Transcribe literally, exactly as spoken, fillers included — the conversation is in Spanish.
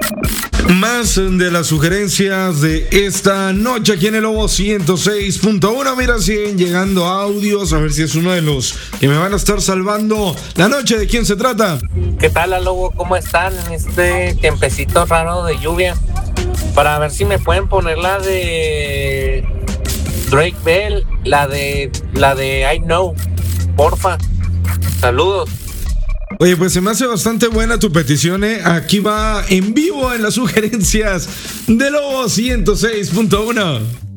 Más de las sugerencias de esta noche aquí en el Lobo ciento seis punto uno. Mira, siguen llegando audios. A ver si es uno de los que me van a estar salvando la noche. ¿De quién se trata? ¿Qué tal, Lobo? ¿Cómo están en este tiempecito raro de lluvia? Para ver si me pueden poner la de Drake Bell, la de la de I Know, porfa. Saludos. Oye, pues se me hace bastante buena tu petición, ¿eh? Aquí va en vivo en las sugerencias de Lobo ciento seis punto uno.